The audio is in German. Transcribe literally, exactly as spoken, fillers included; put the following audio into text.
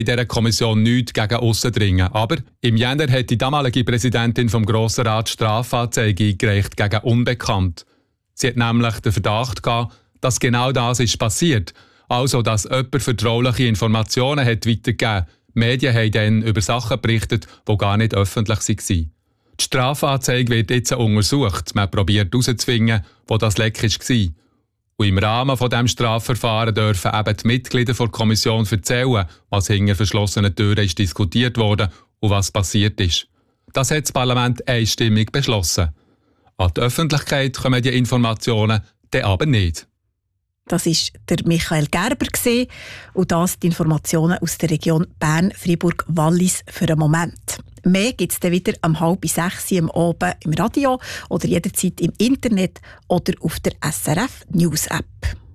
in dieser Kommission nichts gegen aussen dringen. Aber im Jänner hat die damalige Präsidentin vom Grossen Rat Strafanzeige eingereicht gegen Unbekannt. Sie hat nämlich den Verdacht gehabt, dass genau das ist passiert. Also, dass jemand vertrauliche Informationen hat weitergegeben. Die Medien haben dann über Sachen berichtet, die gar nicht öffentlich waren. Die Strafanzeige wird jetzt untersucht. Man probiert herauszufinden, wo das Leck war. Und im Rahmen von diesem Strafverfahren dürfen eben die Mitglieder der Kommission erzählen, was hinter verschlossenen Türen ist diskutiert wurde und was passiert ist. Das hat das Parlament einstimmig beschlossen. An die Öffentlichkeit kommen die Informationen dann aber nicht. Das war der Michael Gerber und das die Informationen aus der Region Bern-Fribourg-Wallis für einen Moment. Mehr gibt es dann wieder um halb sechs am Abend im Radio oder jederzeit im Internet oder auf der S R F News App.